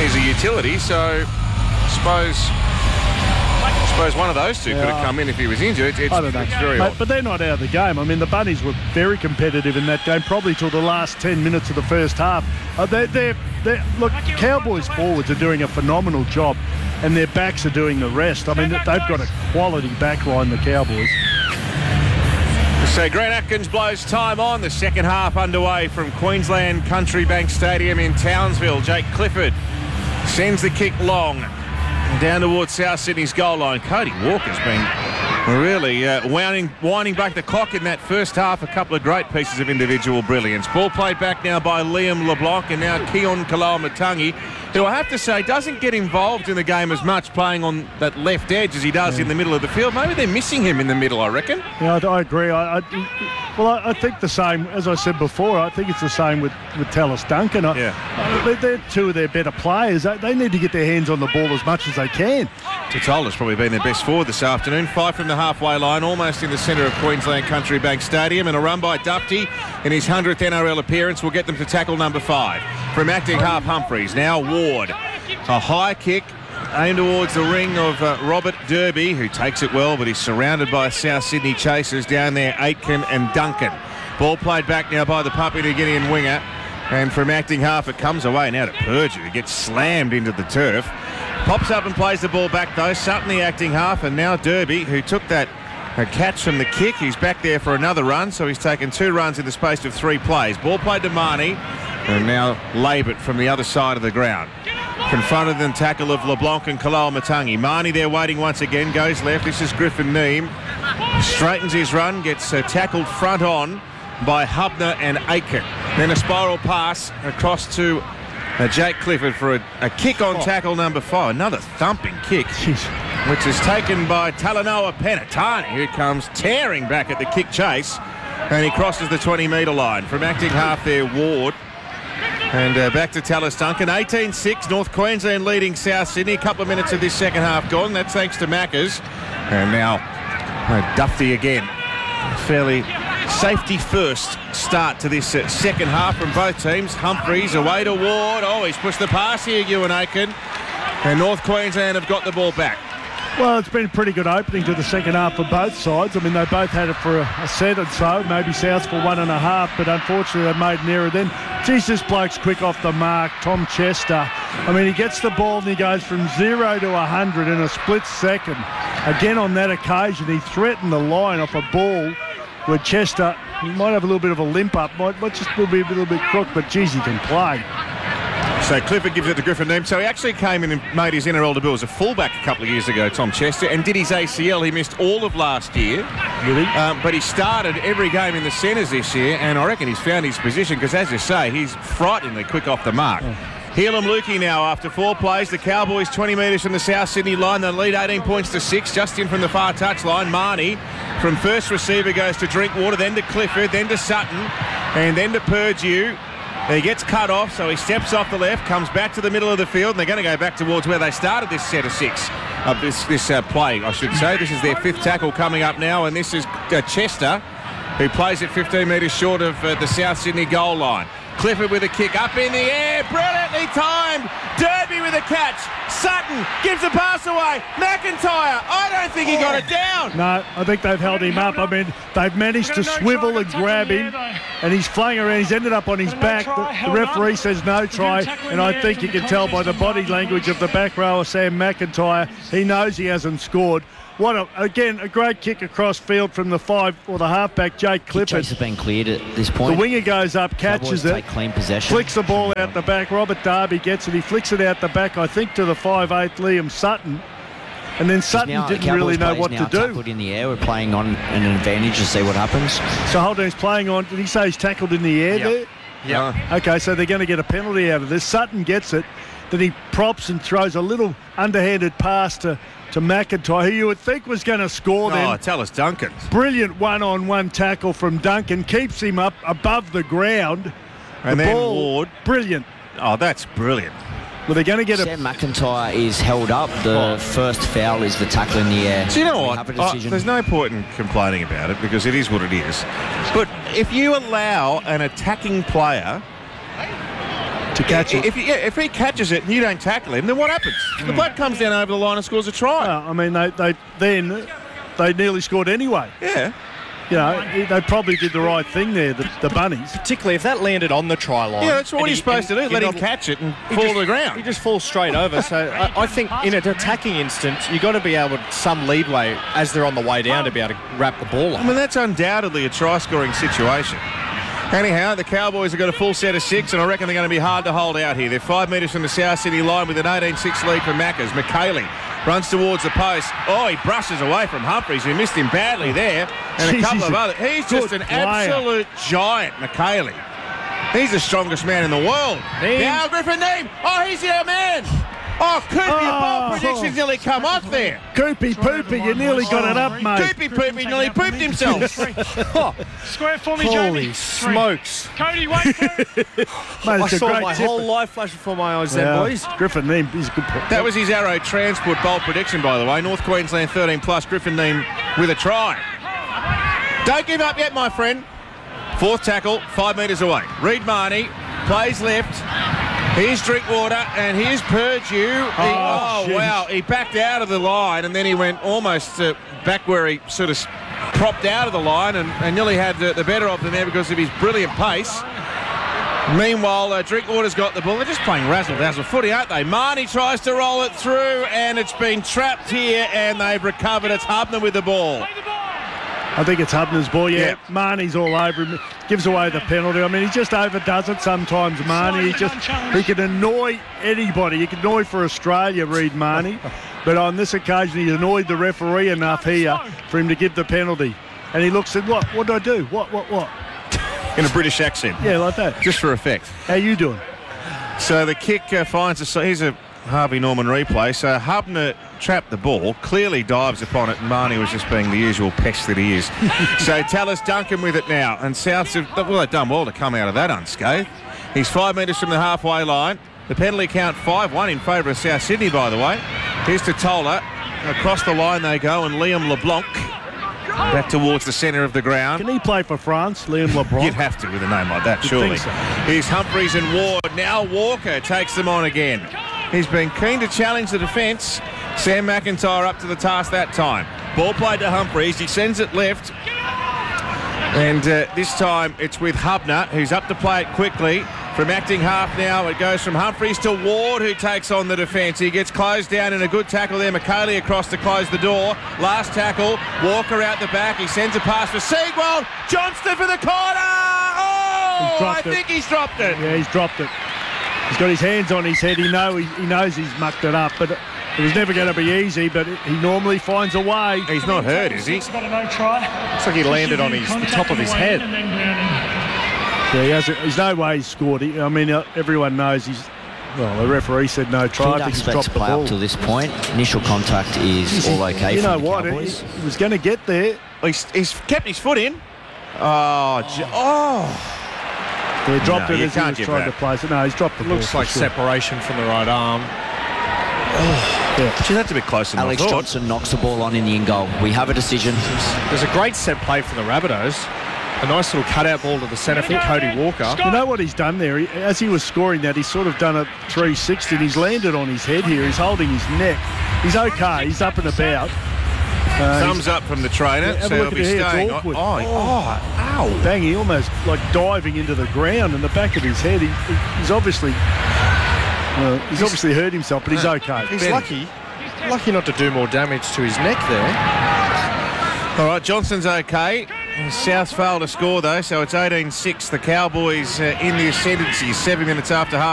he's a utility, so I suppose one of those two could have come in if he was injured. I don't know. It's very odd. But they're not out of the game. I mean, the Bunnies were very competitive in that game, probably till the last 10 minutes of the first half. Look, Cowboys forwards are doing a phenomenal job, and their backs are doing the rest. I mean, they've got a quality back line, the Cowboys. So Grant Atkins blows time on. The second half underway from Queensland Country Bank Stadium in Townsville. Jake Clifford sends the kick long down towards South Sydney's goal line. Cody Walker's been really winding back the clock in that first half. A couple of great pieces of individual brilliance. Ball played back now by Liam LeBlanc, and now Keon Kaloamatangi, who I have to say doesn't get involved in the game as much playing on that left edge as he does in the middle of the field. Maybe they're missing him in the middle, I reckon. Yeah, I agree. I think the same, as I said before, I think it's the same with Tallis Duncan. They're two of their better players. They need to get their hands on the ball as much as they can. Tatola's probably been their best forward this afternoon. 5 from the halfway line, almost in the centre of Queensland Country Bank Stadium, and a run by Dufty in his 100th NRL appearance will get them to tackle number 5. From acting half Humphreys, now Ward. A high kick aimed towards the ring of Robert Derby, who takes it well, but he's surrounded by South Sydney chasers down there, Aitken and Duncan. Ball played back now by the Papua New Guinean winger, and from acting half it comes away now to Purdue, who gets slammed into the turf. Pops up and plays the ball back though. Sutton the acting half, and now Derby, who took that catch from the kick. He's back there for another run, so he's taken 2 runs in the space of 3 plays. Ball played to Marnie, and now Labert from the other side of the ground. Confronted and tackle of LeBlanc and Kaloamatangi. Marnie there waiting once again, goes left. This is Griffin Neame. Straightens his run, gets tackled front on by Hubner and Aitken. Then a spiral pass across to Jake Clifford for a kick on tackle number 5. Another thumping kick, which is taken by Talanoa Penatani, who comes tearing back at the kick chase, and he crosses the 20-metre line. From acting half there, Ward. And back to Tallis Duncan. 18-6, North Queensland leading South Sydney. A couple of minutes of this second half gone. That's thanks to Maccas. And now Dufty again. Fairly safety first start to this second half from both teams. Humphreys away to Ward. Oh, he's pushed the pass here, Ewan Aitken. And North Queensland have got the ball back. Well, it's been a pretty good opening to the second half for both sides. I mean, they both had it for a set and so, maybe Souths for 1.5, but unfortunately they made an error then. Geez, this bloke's quick off the mark, Tom Chester. I mean, he gets the ball and he goes from 0 to 100 in a split second. Again, on that occasion, he threatened the line off a ball where Chester might have a little bit of a limp up, might just be a little bit crook, but geez, he can play. So Clifford gives it to Griffin Neame. So he actually came in and made his NRL debut as a fullback a couple of years ago, Tom Chester, and did his ACL. He missed all of last year. Really? But he started every game in the centres this year, and I reckon he's found his position because, as you say, he's frighteningly quick off the mark. Helam Lukey now after 4 plays. The Cowboys 20 metres from the South Sydney line. They lead 18 points to 6. Just in from the far touchline. Marnie from first receiver goes to Drinkwater, then to Clifford, then to Sutton, and then to Purdue. He gets cut off, so he steps off the left, comes back to the middle of the field, and they're going to go back towards where they started this set of 6. This play, I should say. This is their 5th tackle coming up now, and this is Chester, who plays it 15 metres short of the South Sydney goal line. Clifford with a kick up in the air, brilliantly timed. Derby with a catch. Sutton gives the pass away. McIntyre, I don't think he got it down. No, I think they've held him up. I mean, they've managed to swivel and grab him, and he's flying around. He's ended up on his back. The referee says no try, and I think you can tell by the body language of the back rower, Sam McIntyre. He knows he hasn't scored. Again, a great kick across field from the 5 or the halfback, Jake Clifford. Kick chase has been cleared at this point. The winger goes up, catches it, take clean possession. flicks the ball out the back. Robert Darby gets it. He flicks it out the back, I think, to the 5'8", Liam Sutton. And then Sutton didn't really know what to do. Tackled in the air. We're playing on an advantage to see what happens. So Holden's playing on. Did he say he's tackled in the air there? Yeah. Okay, so they're going to get a penalty out of this. Sutton gets it. Then he props and throws a little underhanded pass to McIntyre, who you would think was going to score then. Oh, Tallis Duncan. Brilliant one-on-one tackle from Duncan. Keeps him up above the ground. And then Ward. Brilliant. Oh, that's brilliant. Well, they're going to get Sam McIntyre is held up. The first foul is the tackle in the air. Do you know what? There's no point in complaining about it because it is what it is. But if you allow an attacking player to catch it. If he catches it and you don't tackle him, then what happens? The bloke comes down over the line and scores a try. I mean, they nearly scored anyway. Yeah. You know, they probably did the right thing there, the Bunnies. Particularly if that landed on the try line. Yeah, that's what he's supposed to do. Let him catch it and fall to the ground. He just falls straight over. So I think in an attacking instance, you've got to be able to some leadway as they're on the way down to be able to wrap the ball up. I mean, that's undoubtedly a try-scoring situation. Anyhow, the Cowboys have got a full set of 6, and I reckon they're going to be hard to hold out here. They're 5 metres from the South Sydney line with an 18-6 lead for Maccas. McKaylee runs towards the post. Oh, he brushes away from Humphries, who missed him badly there. And a couple of others. He's just an absolute giant, McKaylee. He's the strongest man in the world. Now Griffin Neame. Oh, he's our man. Oh, Coopy, your ball predictions nearly come off there. Coopy Poopy, you nearly got it up, mate. Coopy Poopy nearly pooped himself. Square for me, Holy Jamie. smokes. Cody, wait for it. Mate, I it's a saw great my tip. whole life flash before my eyes then, boys. Griffin Neame, he's a good player. That was his Arrow Transport bold prediction, by the way. North Queensland 13 plus, Griffin Neame with a try. Don't give up yet, my friend. Fourth tackle, 5 metres away. Reed Marnie plays left. Here's Drinkwater and here's Purdue. Wow. He backed out of the line and then he went almost back where he sort of propped out of the line and nearly had the better of them there because of his brilliant pace. Meanwhile, Drinkwater's got the ball. They're just playing razzle-dazzle footy, aren't they? Marnie tries to roll it through and it's been trapped here and they've recovered. It's Hubner with the ball. I think it's Hubner's ball, yeah. Marnie's all over him, gives away the penalty. I mean, he just overdoes it sometimes, Marnie. He can annoy anybody. He can annoy for Australia, Reed Marnie. But on this occasion, he annoyed the referee enough here for him to give the penalty. And he looks at, what did I do? What? In a British accent. Yeah, like that. Just for effect. How you doing? So the kick finds here's a Harvey Norman replay. So Hubner trapped the ball, clearly dives upon it, and Marnie was just being the usual pest that he is. So Tallis Duncan with it now, and Souths they've done well to come out of that unscathed. He's 5 metres from the halfway line. The penalty count 5-1 in favour of South Sydney, by the way. Here's Totola. Across the line they go, and Liam LeBlanc back towards the centre of the ground. Can he play for France, Liam LeBlanc? You'd have to with a name like that, surely. So. Here's Humphries and Ward. Now Walker takes them on again. He's been keen to challenge the defence. Sam McIntyre up to the task that time. Ball played to Humphries. He sends it left. And this time it's with Hubner, who's up to play it quickly. From acting half now, it goes from Humphries to Ward, who takes on the defence. He gets closed down in a good tackle there. McKaylee across to close the door. Last tackle. Walker out the back. He sends a pass for Seagwald. Johnston for the corner. Oh, I think he's dropped it. Yeah, he's dropped it. He's got his hands on his head. He knows he's mucked it up, but it was never going to be easy, but he normally finds a way. He's not hurt, is he? He's got a no try. Looks like he landed on the top of his head. Yeah, there's no way he's scored. Everyone knows the referee said no try. I think he's dropped the play ball. up to this point. Initial contact is all okay. You know for the what? Cowboys. He was going to get there. He's kept his foot in. He dropped No, it you as he can't was give trying that. to place it. No, he's dropped the ball. Looks like for sure. separation from the right arm. Gee, that's a bit closer than Alex I thought. Johnson knocks the ball on in the in goal. We have a decision. There's a great set play from the Rabbitohs. A nice little cutout ball to the centre for Cody Walker. You know what he's done there? As he was scoring that, he's sort of done a 360 and he's landed on his head here. He's holding his neck. He's okay. He's up and about. Thumbs up from the trainer. Yeah, have a So he'll look be at it here, it's staying. awkward. Ow. Bang, he almost like diving into the ground in the back of his head. He's obviously hurt himself, but he's okay. He's lucky not to do more damage to his neck there. All right, Johnson's okay. Souths failed to score, though, so it's 18-6. The Cowboys in the ascendancy, 7 minutes after half.